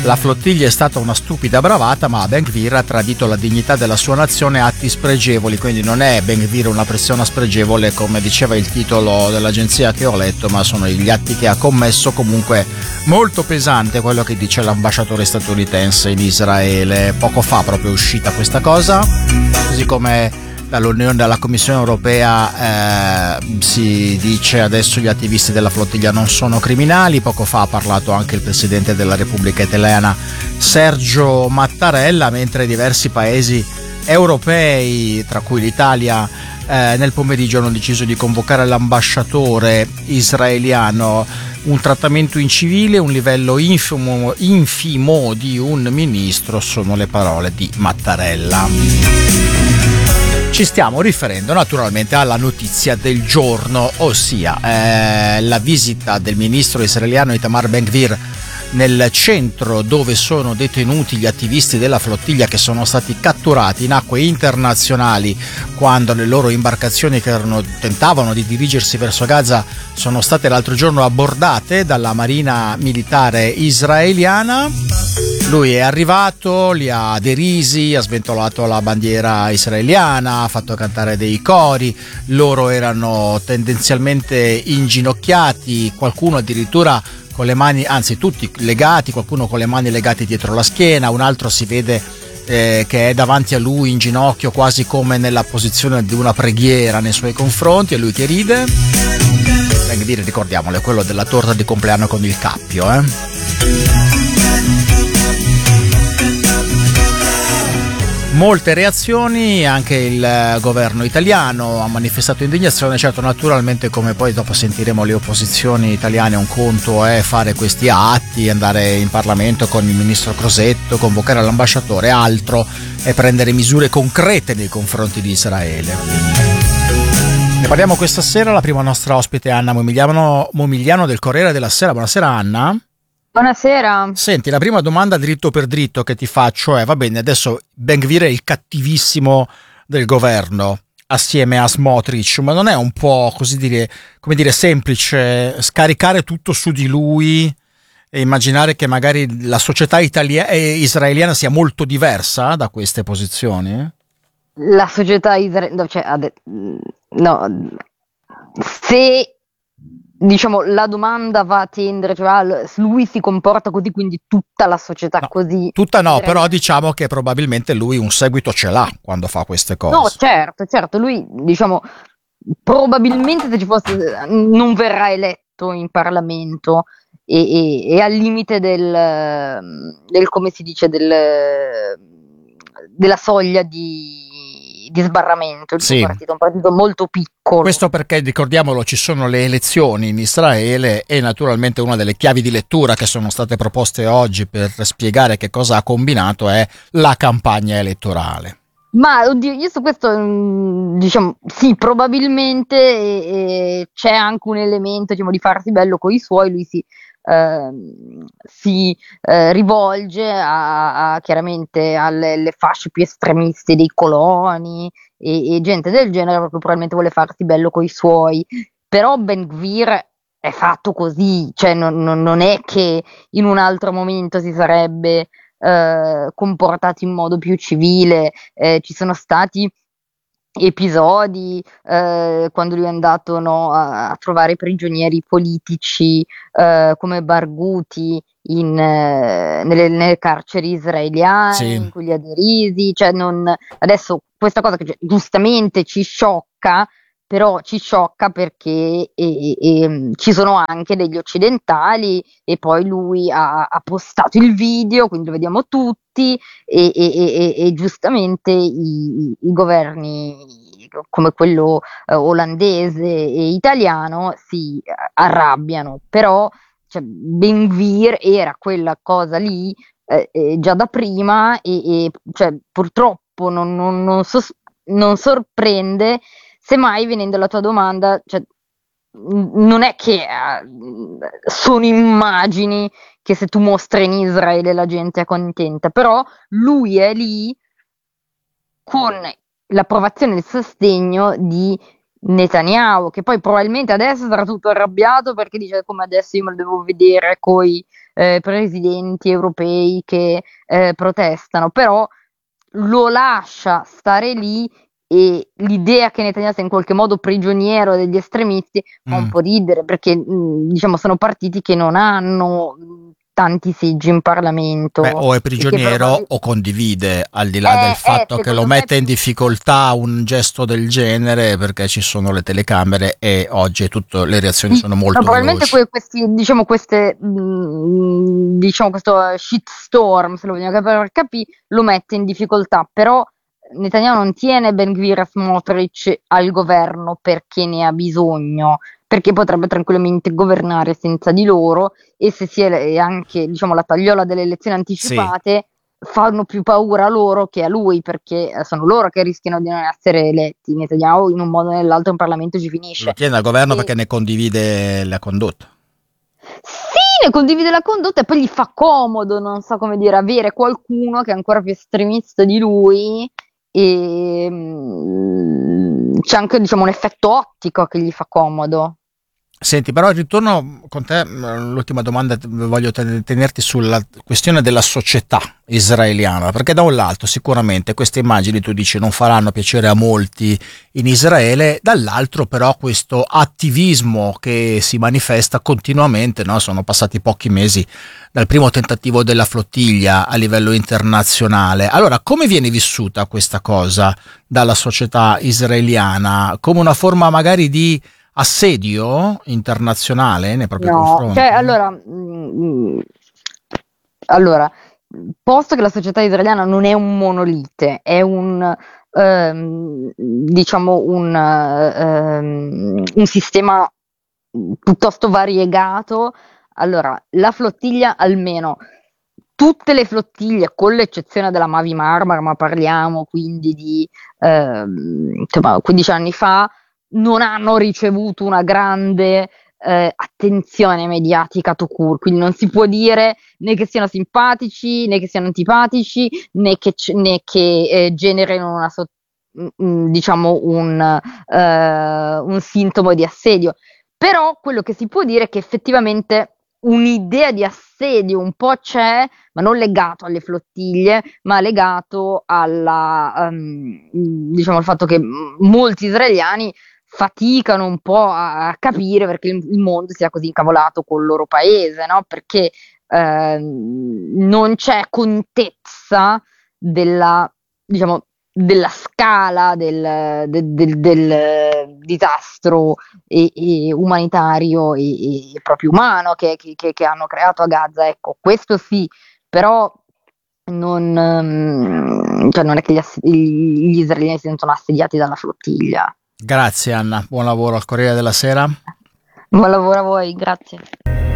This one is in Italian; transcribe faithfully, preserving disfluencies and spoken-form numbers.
La flottiglia è stata una stupida bravata, ma Ben Gvir ha tradito la dignità della sua nazione a atti spregevoli, quindi non è Ben Gvir una persona spregevole come diceva il titolo dell'agenzia che ho letto, ma sono gli atti che ha commesso. Comunque molto pesante quello che dice l'ambasciatore statunitense in Israele. Poco fa proprio è uscita questa cosa, così come dall'Unione, dalla Commissione Europea eh, si dice adesso gli attivisti della flottiglia non sono criminali. Poco fa ha parlato anche il presidente della Repubblica Italiana Sergio Mattarella, mentre diversi paesi europei, tra cui l'Italia, eh, nel pomeriggio hanno deciso di convocare l'ambasciatore israeliano. Un trattamento incivile, un livello infimo, infimo di un ministro, sono le parole di Mattarella. Ci stiamo riferendo naturalmente alla notizia del giorno, ossia eh, la visita del ministro israeliano Itamar Ben Gvir nel centro dove sono detenuti gli attivisti della flottiglia che sono stati catturati in acque internazionali quando le loro imbarcazioni che erano, tentavano di dirigersi verso Gaza sono state l'altro giorno abbordate dalla marina militare israeliana. Lui è arrivato, li ha derisi, ha sventolato la bandiera israeliana, ha fatto cantare dei cori, loro erano tendenzialmente inginocchiati, qualcuno addirittura con le mani, anzi tutti legati, qualcuno con le mani legate dietro la schiena, un altro si vede eh, che è davanti a lui in ginocchio quasi come nella posizione di una preghiera nei suoi confronti, e lui che ride. Ben dire, ricordiamolo, è quello della torta di compleanno con il cappio, eh? Molte reazioni, anche il governo italiano ha manifestato indignazione. Certo, naturalmente, come poi dopo sentiremo le opposizioni italiane, un conto è fare questi atti, andare in Parlamento con il ministro Crosetto, convocare l'ambasciatore, altro è prendere misure concrete nei confronti di Israele. Ne parliamo questa sera, la prima nostra ospite è Anna Momigliano, Momigliano del Corriere della Sera. Buonasera Anna. Buonasera. Senti, la prima domanda dritto per dritto che ti faccio è, va bene, adesso Ben Gvir è il cattivissimo del governo assieme a Smotrich, ma non è un po', così dire, come dire, semplice scaricare tutto su di lui e immaginare che magari la società italia- eh, israeliana sia molto diversa da queste posizioni? La società israeliana, cioè, ade- no, se diciamo la domanda va a tendere, cioè ah, lui si comporta così, quindi tutta la società No, così. tutta no, però diciamo che probabilmente lui un seguito ce l'ha quando fa queste cose. No, certo, certo, lui diciamo probabilmente se ci fosse non verrà eletto in Parlamento e, e, e al limite del, del come si dice del, della soglia di di sbarramento. Il Sì. suo partito è un partito molto piccolo. Questo perché, ricordiamolo, ci sono le elezioni in Israele e naturalmente una delle chiavi di lettura che sono state proposte oggi per spiegare che cosa ha combinato è la campagna elettorale. Ma oddio, io su questo mh, diciamo sì, probabilmente eh, c'è anche un elemento, diciamo, di farsi bello con i suoi. Lui si, eh, si eh, rivolge a, a chiaramente alle, alle fasce più estremiste dei coloni e, e gente del genere, proprio probabilmente vuole farsi bello con i suoi. Però Ben Gvir è fatto così, cioè non, non, non è che in un altro momento si sarebbe Eh, comportati in modo più civile. Eh, ci sono stati episodi eh, quando lui è andato no, a, a trovare prigionieri politici eh, come Barghouti in, eh, nelle, nelle carceri israeliane, Sì. in cui li ha derisi. Cioè non, adesso questa cosa che cioè, giustamente ci sciocca, però ci sciocca perché e, e, e, ci sono anche degli occidentali e poi lui ha, ha postato il video, quindi lo vediamo tutti e, e, e, e giustamente i, i governi come quello eh, olandese e italiano si arrabbiano, però cioè, Ben Gvir era quella cosa lì eh, eh, già da prima e, e cioè, purtroppo non, non, non, sos- non sorprende. Semmai, venendo alla tua domanda, cioè, non è che uh, sono immagini che se tu mostri in Israele la gente è contenta, però lui è lì con l'approvazione e il sostegno di Netanyahu, che poi probabilmente adesso sarà tutto arrabbiato perché dice come adesso io me lo devo vedere coi eh, presidenti europei che eh, protestano, però lo lascia stare lì e l'idea che Netanyahu sia in qualche modo prigioniero degli estremisti fa un Mm. po' ridere perché mh, diciamo sono partiti che non hanno mh, tanti seggi in Beh, Parlamento o è e che prigioniero probabilmente o condivide, al di là del eh, eh, fatto che lo secondo me mette in più difficoltà un gesto del genere, perché ci sono le telecamere e oggi tutto, le reazioni sì, sono no, molto probabilmente veloci. que- questi, diciamo, queste, mh, diciamo, questo shitstorm, se lo vogliamo capire per capire, lo mette in difficoltà, però Netanyahu non tiene Ben Gvir e Smotrich al governo perché ne ha bisogno, perché potrebbe tranquillamente governare senza di loro e se si è e anche, diciamo, la tagliola delle elezioni Sì, anticipate fanno più paura a loro che a lui, perché eh, sono loro che rischiano di non essere eletti. Netanyahu in un modo o nell'altro in Parlamento ci lo finisce. tiene al governo E perché ne condivide la condotta. sì, ne condivide la condotta e poi gli fa comodo, non so come dire, avere qualcuno che è ancora più estremista di lui e mm, c'è anche, diciamo, un effetto ottico che gli fa comodo. Senti, però ritorno con te, l'ultima domanda voglio tenerti sulla questione della società israeliana, perché da un lato sicuramente queste immagini tu dici non faranno piacere a molti in Israele, dall'altro però questo attivismo che si manifesta continuamente, no? Sono passati pochi mesi dal primo tentativo della flottiglia a livello internazionale. Allora, come viene vissuta questa cosa dalla società israeliana? Come una forma magari di assedio internazionale nei propri No, cioè confronti? allora, mm, allora, posto che la società israeliana non è un monolite, è un, ehm, diciamo, un, ehm, un sistema piuttosto variegato, allora, la flottiglia almeno, tutte le flottiglie, con l'eccezione della Mavi Marmara, ma parliamo quindi di ehm, insomma, quindici anni fa, non hanno ricevuto una grande eh, attenzione mediatica tout court, quindi non si può dire né che siano simpatici né che siano antipatici né che, c- né che eh, generino una so- mm, mm, diciamo un, eh, un sintomo di assedio. Però quello che si può dire è che effettivamente un'idea di assedio un po' c'è, ma non legato alle flottiglie, ma legato alla, ehm, diciamo, al fatto che m- molti israeliani faticano un po' a, a capire perché il, il mondo sia così incavolato col loro paese, no? Perché ehm, non c'è contezza della, diciamo, della scala del, del- del- del disastro e, e umanitario e, e proprio umano che, che- che- che hanno creato a Gaza. Ecco, questo sì, però non, ehm, cioè non è che gli, ass- gli israeliani si sentono assediati dalla flottiglia. Grazie Anna, buon lavoro al Corriere della Sera. Buon lavoro a voi, grazie.